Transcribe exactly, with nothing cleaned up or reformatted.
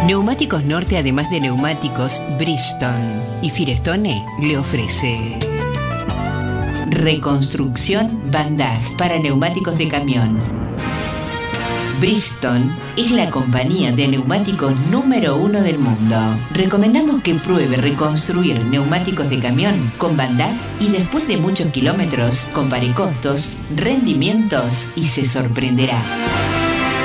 Neumáticos Norte, además de neumáticos, Bridgestone y Firestone le ofrece reconstrucción Bandaj para neumáticos de camión. Bridgestone es la compañía de neumáticos número uno del mundo. Recomendamos que pruebe reconstruir neumáticos de camión con Bandaj y después de muchos kilómetros compare costos, rendimientos y se sorprenderá.